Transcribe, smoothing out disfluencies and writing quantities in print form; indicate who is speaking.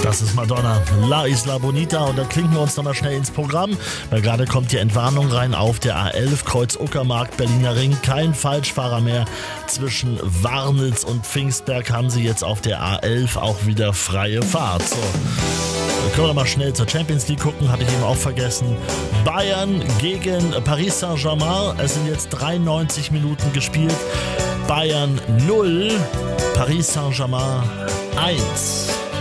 Speaker 1: Das ist Madonna, La Isla Bonita, und da klinken wir uns nochmal schnell ins Programm, weil gerade kommt die Entwarnung rein auf der A11, Kreuz Uckermark, Berliner Ring. Kein Falschfahrer mehr. Zwischen Warnitz und Pfingstberg haben sie jetzt auf der A11 auch wieder freie Fahrt. So. Dann können wir mal schnell zur Champions League gucken, hatte ich eben auch vergessen. Bayern gegen Paris Saint-Germain. Es sind jetzt 93 Minuten gespielt. Bayern 0, Paris Saint-Germain 1.